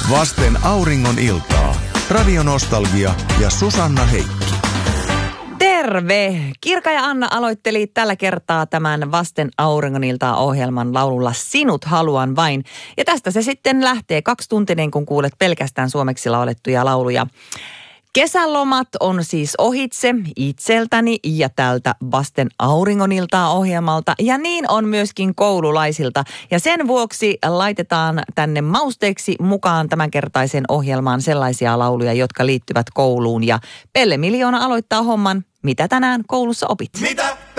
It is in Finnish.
Vasten auringon iltaa. Radionostalgia ja Susanna Heikki. Terve! Kirka ja Anna aloitteli tällä kertaa tämän Vasten auringoniltaa ohjelman laululla Sinut haluan vain. Ja tästä se sitten lähtee 2-tuntinen, kun kuulet pelkästään suomeksi laulettuja lauluja. Kesälomat on siis ohitse itseltäni ja tältä Vasten auringoniltaa ohjelmalta. Ja niin on myöskin koululaisilta. Ja sen vuoksi laitetaan tänne mausteeksi mukaan tämänkertaisen ohjelmaan sellaisia lauluja, jotka liittyvät kouluun. Ja Pelle Miljoona aloittaa homman. Mitä tänään koulussa opit? Mitä?